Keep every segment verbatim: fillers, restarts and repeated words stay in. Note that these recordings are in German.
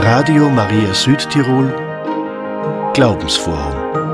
Radio Maria Südtirol Glaubensforum.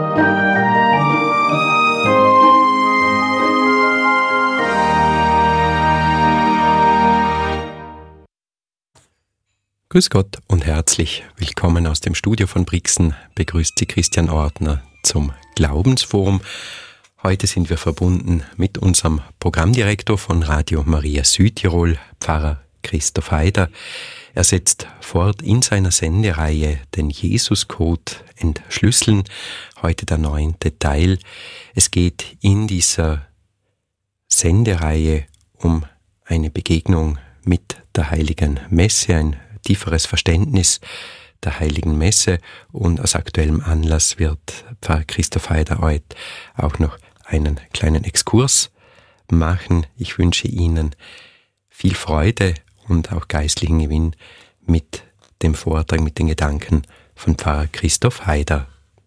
Grüß Gott und herzlich willkommen aus dem Studio von Brixen. Begrüßt Sie Christian Ortner zum Glaubensforum. Heute sind wir verbunden mit unserem Programmdirektor von Radio Maria Südtirol, Pfarrer Christoph Haider. Er setzt fort in seiner Sendereihe den Jesuscode entschlüsseln. Heute der neunte Teil. Es geht in dieser Sendereihe um eine Begegnung mit der Heiligen Messe, ein tieferes Verständnis der Heiligen Messe, und aus aktuellem Anlass wird Pfarrer Christoph Haider heute auch noch einen kleinen Exkurs machen. Ich wünsche Ihnen viel Freude und auch geistlichen Gewinn mit dem Vortrag, mit den Gedanken von Pfarrer Christoph Haider.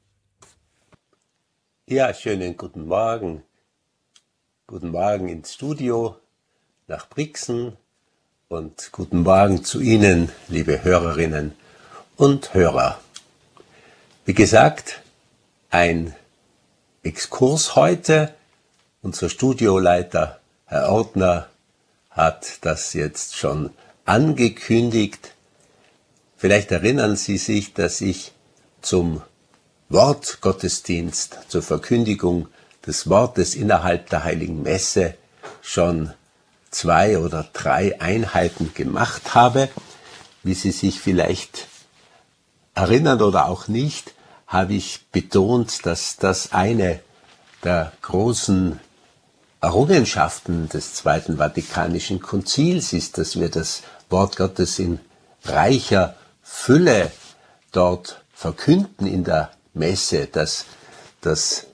Ja, schönen guten Morgen. Guten Morgen ins Studio nach Brixen und guten Morgen zu Ihnen, liebe Hörerinnen und Hörer. Wie gesagt, ein Exkurs heute. Unser Studioleiter, Herr Ortner, hat das jetzt schon angekündigt. Vielleicht erinnern Sie sich, dass ich zum Wortgottesdienst, zur Verkündigung des Wortes innerhalb der Heiligen Messe schon zwei oder drei Einheiten gemacht habe. Wie Sie sich vielleicht erinnern oder auch nicht, habe ich betont, dass das eine der großen Errungenschaften des Zweiten Vatikanischen Konzils ist, dass wir das Wort Gottes in reicher Fülle dort verkünden in der Messe, dass das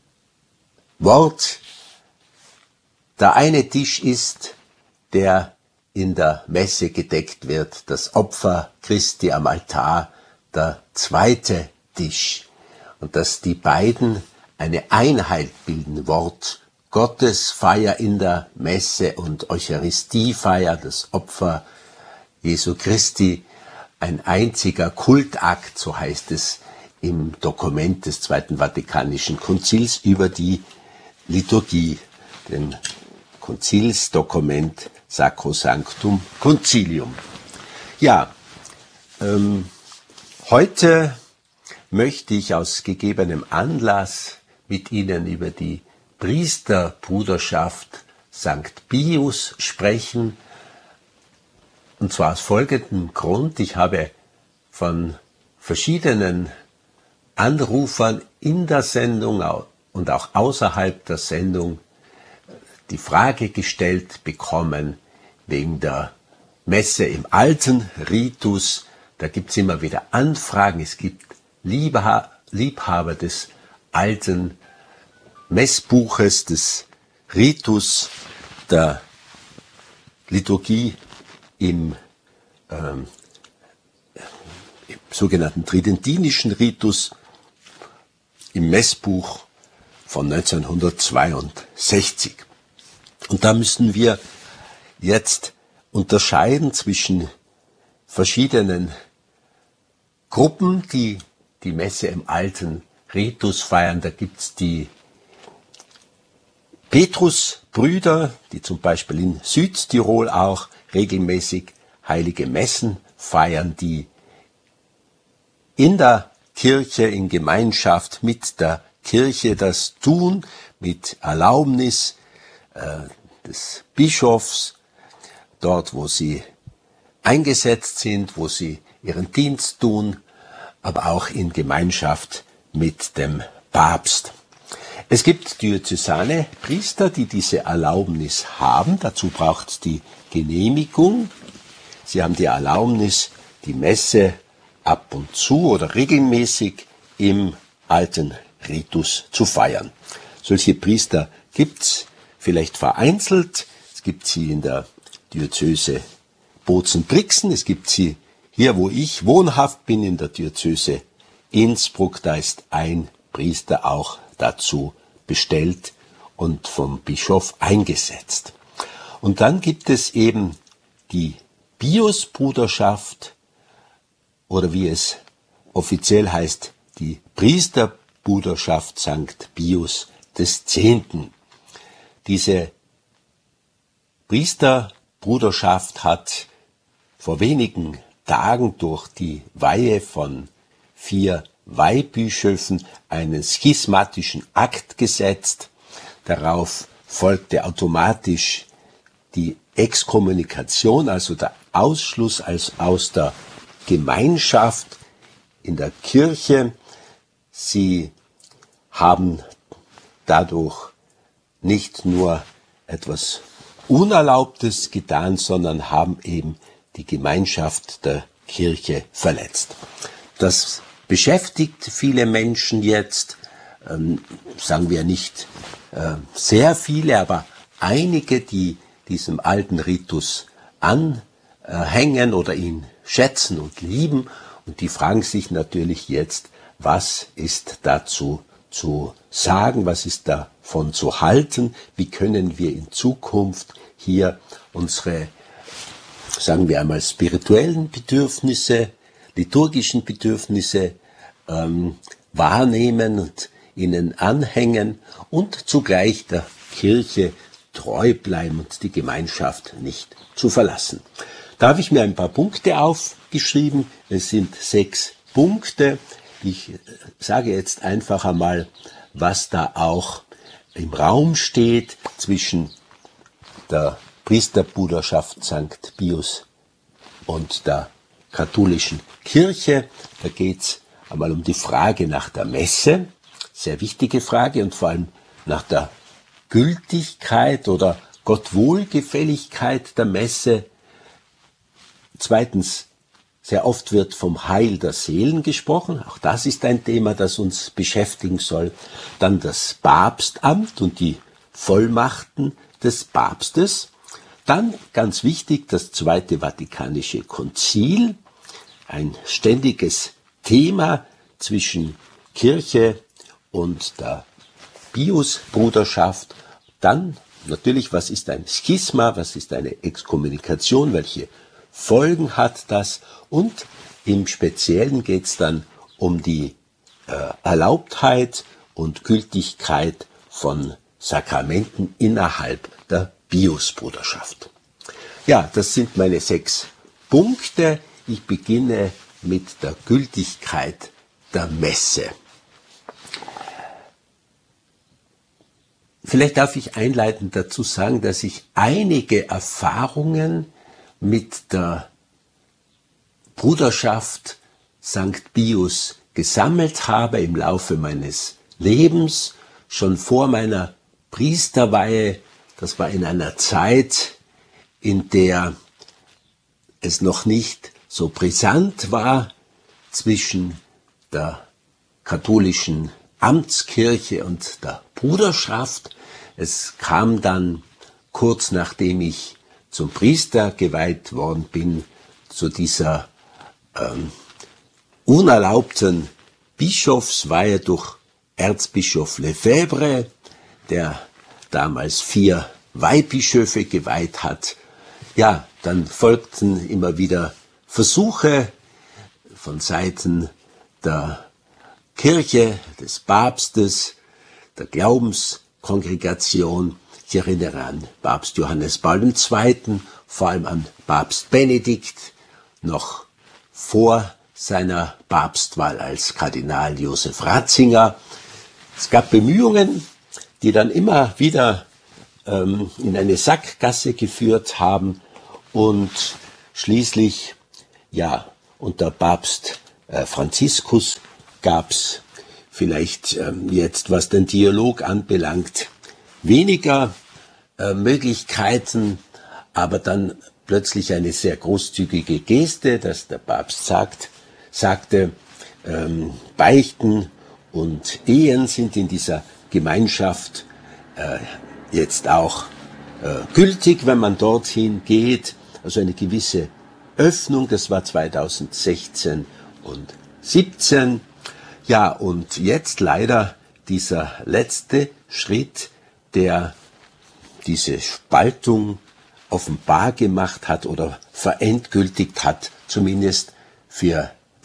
Wort der eine Tisch ist, der in der Messe gedeckt wird, das Opfer Christi am Altar, der zweite Tisch, und dass die beiden eine Einheit bilden, Wort Gottesfeier in der Messe und Eucharistiefeier, das Opfer Jesu Christi, ein einziger Kultakt, so heißt es im Dokument des Zweiten Vatikanischen Konzils über die Liturgie, dem Konzilsdokument Sacrosanctum Concilium. Ja, ähm, heute möchte ich aus gegebenem Anlass mit Ihnen über die Priesterbruderschaft Sankt Pius sprechen. Und zwar aus folgendem Grund: Ich habe von verschiedenen Anrufern in der Sendung und auch außerhalb der Sendung die Frage gestellt bekommen, wegen der Messe im alten Ritus. Da gibt es immer wieder Anfragen. Es gibt Liebha- Liebhaber des alten Messbuches, des Ritus der Liturgie im, ähm, im sogenannten tridentinischen Ritus, im Messbuch von neunzehnhundertzweiundsechzig. Und da müssen wir jetzt unterscheiden zwischen verschiedenen Gruppen, die die Messe im alten Ritus feiern. Da gibt es die Petrusbrüder, die zum Beispiel in Südtirol auch regelmäßig heilige Messen feiern, die in der Kirche, in Gemeinschaft mit der Kirche das tun, mit Erlaubnis äh, des Bischofs, dort wo sie eingesetzt sind, wo sie ihren Dienst tun, aber auch in Gemeinschaft mit dem Papst. Es gibt diözesane Priester, die diese Erlaubnis haben. Dazu braucht es die Genehmigung. Sie haben die Erlaubnis, die Messe ab und zu oder regelmäßig im alten Ritus zu feiern. Solche Priester gibt es vielleicht vereinzelt. Es gibt sie in der Diözese Bozen-Brixen. Es gibt sie hier, wo ich wohnhaft bin, in der Diözese Innsbruck. Da ist ein Priester auch dazu bestellt und vom Bischof eingesetzt. Und dann gibt es eben die Piusbruderschaft, oder wie es offiziell heißt, die Priesterbruderschaft Sankt Pius des Zehnten. Diese Priesterbruderschaft hat vor wenigen Tagen durch die Weihe von vier Weihbischöfen einen schismatischen Akt gesetzt. Darauf folgte automatisch die Exkommunikation, also der Ausschluss als aus der Gemeinschaft in der Kirche. Sie haben dadurch nicht nur etwas Unerlaubtes getan, sondern haben eben die Gemeinschaft der Kirche verletzt. Das beschäftigt viele Menschen jetzt, ähm, sagen wir nicht äh, sehr viele, aber einige, die diesem alten Ritus anhängen oder ihn schätzen und lieben, und die fragen sich natürlich jetzt, was ist dazu zu sagen, was ist davon zu halten, wie können wir in Zukunft hier unsere, sagen wir einmal, spirituellen Bedürfnisse, liturgischen Bedürfnisse ähm, wahrnehmen und ihnen anhängen und zugleich der Kirche treu bleiben und die Gemeinschaft nicht zu verlassen. Da habe ich mir ein paar Punkte aufgeschrieben. Es sind sechs Punkte. Ich sage jetzt einfach einmal, was da auch im Raum steht zwischen der Priesterbruderschaft Sankt Pius und der katholischen Kirche. Da geht es einmal um die Frage nach der Messe, sehr wichtige Frage, und vor allem nach der Gültigkeit oder Gottwohlgefälligkeit der Messe. Zweitens, sehr oft wird vom Heil der Seelen gesprochen. Auch das ist ein Thema, das uns beschäftigen soll. Dann das Papstamt und die Vollmachten des Papstes. Dann, ganz wichtig, das Zweite Vatikanische Konzil. Ein ständiges Thema zwischen Kirche und der Pius-Bruderschaft. Dann natürlich, was ist ein Schisma, was ist eine Exkommunikation, welche Folgen hat das? Und im Speziellen geht es dann um die äh, Erlaubtheit und Gültigkeit von Sakramenten innerhalb der Pius-Bruderschaft. Ja, das sind meine sechs Punkte. Ich beginne mit der Gültigkeit der Messe. Vielleicht darf ich einleitend dazu sagen, dass ich einige Erfahrungen mit der Bruderschaft Sankt Pius gesammelt habe im Laufe meines Lebens, schon vor meiner Priesterweihe. Das war in einer Zeit, in der es noch nicht so brisant war zwischen der katholischen Amtskirche und der Bruderschaft. Es kam dann kurz nachdem ich zum Priester geweiht worden bin, zu dieser ähm, unerlaubten Bischofsweihe durch Erzbischof Lefebvre, der damals vier Weihbischöfe geweiht hat. Ja, dann folgten immer wieder Versuche von Seiten der Kirche, des Papstes, der Glaubenskongregation. Ich erinnere an Papst Johannes Paul der Zweite., vor allem an Papst Benedikt, noch vor seiner Papstwahl als Kardinal Josef Ratzinger. Es gab Bemühungen, die dann immer wieder ähm, in eine Sackgasse geführt haben und schließlich, ja, unter Papst äh, Franziskus gab es vielleicht ähm, jetzt, was den Dialog anbelangt, weniger äh, Möglichkeiten, aber dann plötzlich eine sehr großzügige Geste, dass der Papst sagt, sagte, ähm, Beichten und Ehen sind in dieser Gemeinschaft äh, jetzt auch äh, gültig, wenn man dorthin geht. Also eine gewisse Öffnung, das war zweitausendsechzehn und siebzehn. Ja, und jetzt leider dieser letzte Schritt, der diese Spaltung offenbar gemacht hat oder verendgültigt hat, zumindest für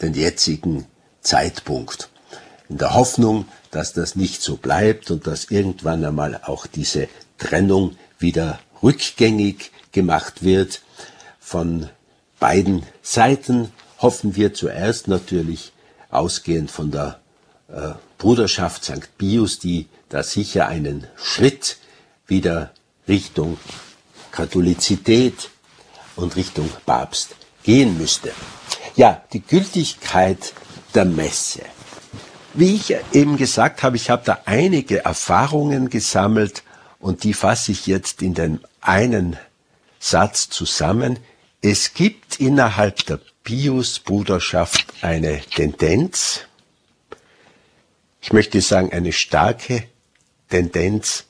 den jetzigen Zeitpunkt. In der Hoffnung, dass das nicht so bleibt und dass irgendwann einmal auch diese Trennung wieder rückgängig gemacht wird. Von beiden Seiten hoffen wir zuerst natürlich, ausgehend von der äh, Bruderschaft Sankt Pius, die da sicher einen Schritt wieder Richtung Katholizität und Richtung Papst gehen müsste. Ja, die Gültigkeit der Messe. Wie ich eben gesagt habe, ich habe da einige Erfahrungen gesammelt und die fasse ich jetzt in den einen Satz zusammen. Es gibt innerhalb der Pius-Bruderschaft eine Tendenz, ich möchte sagen eine starke Tendenz,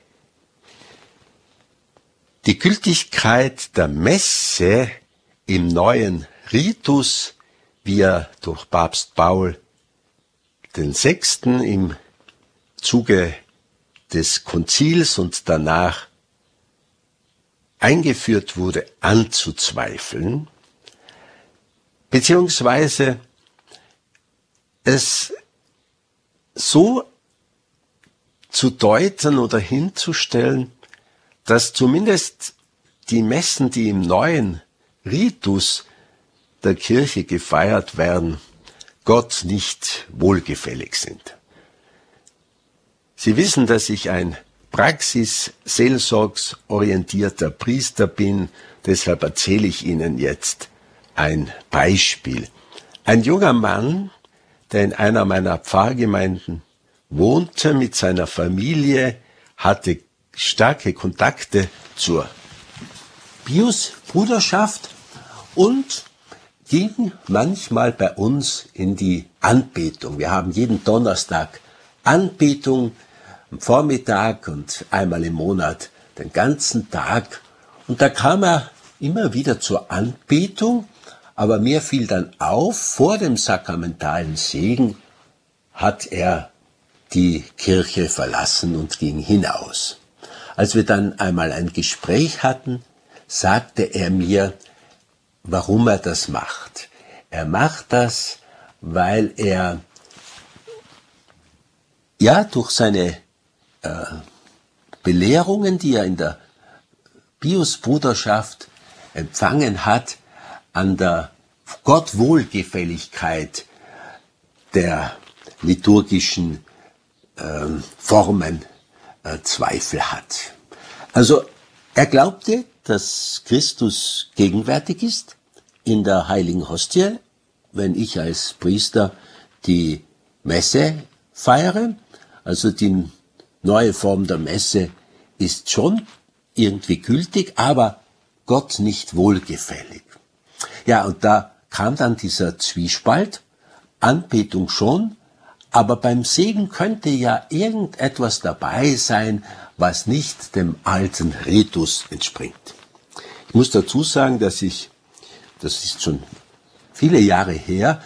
die Gültigkeit der Messe im neuen Ritus, wie er durch Papst Paul den Sechsten im Zuge des Konzils und danach eingeführt wurde, anzuzweifeln, beziehungsweise es so zu deuten oder hinzustellen, dass zumindest die Messen, die im neuen Ritus der Kirche gefeiert werden, Gott nicht wohlgefällig sind. Sie wissen, dass ich ein praxis-seelsorgsorientierter Priester bin, deshalb erzähle ich Ihnen jetzt ein Beispiel. Ein junger Mann, der in einer meiner Pfarrgemeinden wohnte mit seiner Familie, hatte starke Kontakte zur Pius-Bruderschaft und ging manchmal bei uns in die Anbetung. Wir haben jeden Donnerstag Anbetung am Vormittag und einmal im Monat den ganzen Tag. Und da kam er immer wieder zur Anbetung, aber mir fiel dann auf, vor dem sakramentalen Segen hat er die Kirche verlassen und ging hinaus. Als wir dann einmal ein Gespräch hatten, sagte er mir, warum er das macht. Er macht das, weil er ja durch seine äh, Belehrungen, die er in der Pius-Bruderschaft empfangen hat, an der Gottwohlgefälligkeit der liturgischen äh, Formen äh, Zweifel hat. Also er glaubte, dass Christus gegenwärtig ist in der heiligen Hostie, wenn ich als Priester die Messe feiere. Also die neue Form der Messe ist schon irgendwie gültig, aber Gott nicht wohlgefällig. Ja, und da kam dann dieser Zwiespalt, Anbetung schon, aber beim Segen könnte ja irgendetwas dabei sein, was nicht dem alten Ritus entspringt. Ich muss dazu sagen, dass ich, das ist schon viele Jahre her,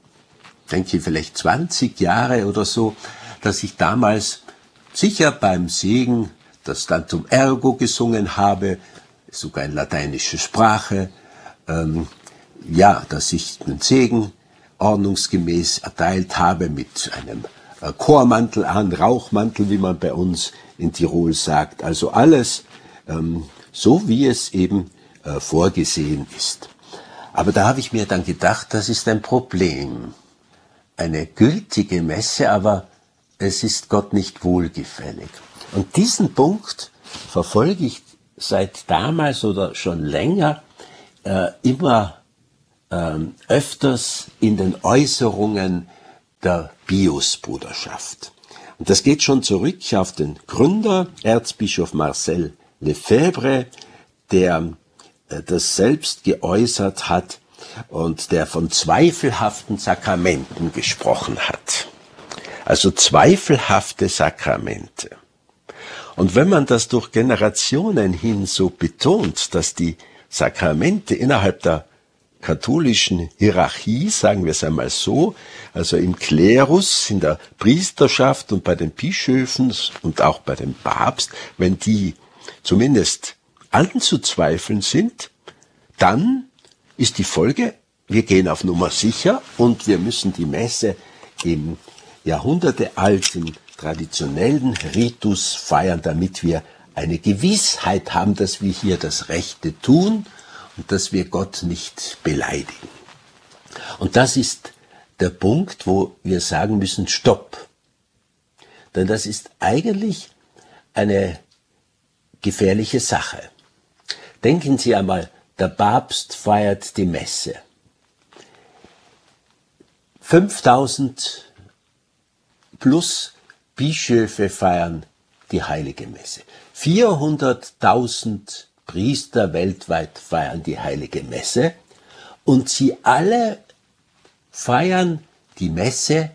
denke vielleicht zwanzig Jahre oder so, dass ich damals sicher beim Segen das Tantum Ergo gesungen habe, sogar in lateinischer Sprache, ähm, ja, dass ich den Segen ordnungsgemäß erteilt habe mit einem äh, Chormantel an, Rauchmantel, wie man bei uns in Tirol sagt. Also alles ähm, so, wie es eben äh, vorgesehen ist. Aber da habe ich mir dann gedacht, das ist ein Problem. Eine gültige Messe, aber es ist Gott nicht wohlgefällig. Und diesen Punkt verfolge ich seit damals oder schon länger äh, immer ähm, öfters in den Äußerungen der Pius-Bruderschaft. Und das geht schon zurück auf den Gründer, Erzbischof Marcel Lefebvre, der äh, das selbst geäußert hat und der von zweifelhaften Sakramenten gesprochen hat. Also zweifelhafte Sakramente. Und wenn man das durch Generationen hin so betont, dass die Sakramente innerhalb der katholischen Hierarchie, sagen wir es einmal so, also im Klerus, in der Priesterschaft und bei den Bischöfen und auch bei dem Papst, wenn die zumindest anzuzweifeln sind, dann ist die Folge wir gehen auf Nummer sicher und wir müssen die Messe im jahrhundertealten, traditionellen Ritus feiern, damit wir eine Gewissheit haben, dass wir hier das Rechte tun und dass wir Gott nicht beleidigen. Und das ist der Punkt, wo wir sagen müssen, stopp. Denn das ist eigentlich eine gefährliche Sache. Denken Sie einmal, der Papst feiert die Messe. fünftausend plus Bischöfe feiern die Heilige Messe. vierhunderttausend Priester weltweit feiern die Heilige Messe und sie alle feiern die Messe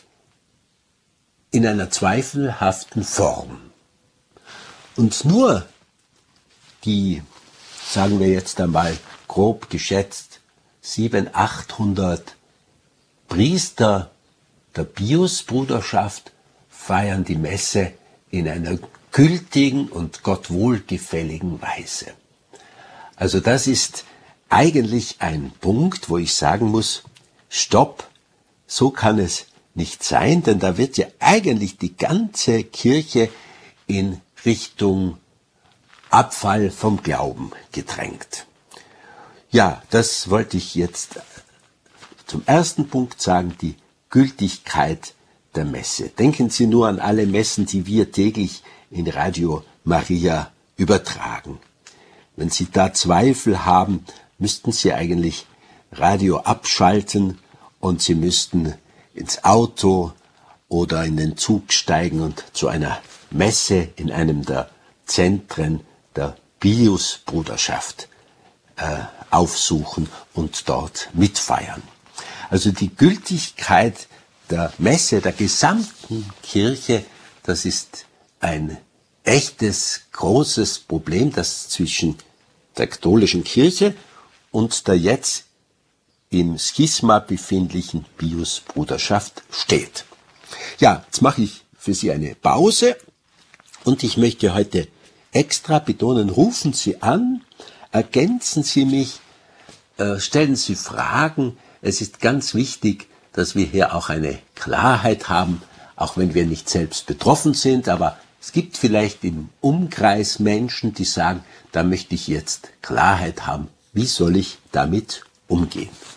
in einer zweifelhaften Form. Und nur die, sagen wir jetzt einmal grob geschätzt, siebenhundert, achthundert Priester der Piusbruderschaft feiern die Messe in einer gültigen und Gott wohlgefälligen Weise. Also das ist eigentlich ein Punkt, wo ich sagen muss, stopp, so kann es nicht sein, denn da wird ja eigentlich die ganze Kirche in Richtung Abfall vom Glauben gedrängt. Ja, das wollte ich jetzt zum ersten Punkt sagen, die Gültigkeit der Messe. Denken Sie nur an alle Messen, die wir täglich in Radio Maria übertragen. Wenn Sie da Zweifel haben, müssten Sie eigentlich Radio abschalten und Sie müssten ins Auto oder in den Zug steigen und zu einer Messe in einem der Zentren der Piusbruderschaft äh, aufsuchen und dort mitfeiern. Also die Gültigkeit der Messe, der gesamten Kirche, das ist ein echtes, großes Problem, das zwischen der katholischen Kirche und der jetzt im Schisma befindlichen Piusbruderschaft steht. Ja, jetzt mache ich für Sie eine Pause und ich möchte heute extra betonen, rufen Sie an, ergänzen Sie mich, äh, stellen Sie Fragen. Es ist ganz wichtig, dass wir hier auch eine Klarheit haben, auch wenn wir nicht selbst betroffen sind, aber es gibt vielleicht im Umkreis Menschen, die sagen, da möchte ich jetzt Klarheit haben, wie soll ich damit umgehen.